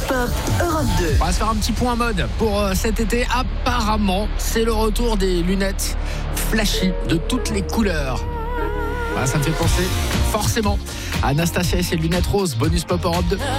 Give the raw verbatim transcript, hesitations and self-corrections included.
Pop Europe deux. On va se faire un petit point mode pour euh, cet été. Apparemment, c'est le retour des lunettes flashy de toutes les couleurs. Voilà, ça me fait penser forcément à Anastasia et ses lunettes roses. Bonus Pop Europe deux.